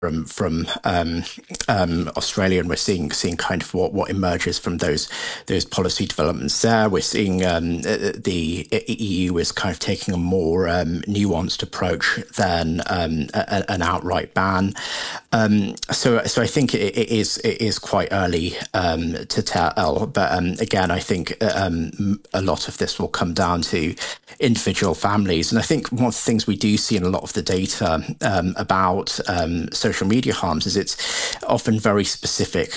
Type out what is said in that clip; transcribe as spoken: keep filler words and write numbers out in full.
from from um, um, Australia, and we're seeing seeing kind of what, what emerges from those those policy developments there. We're seeing um, the E U is kind of taking a more um, nuanced approach than um, a, an outright ban. Um, so so I think it, it is it is quite early um, to tell, but um, again, I think um, a lot of this will come down to individual families, and I think one of the things we do see in a lot of the data um, about um, social media harms is it's often very specific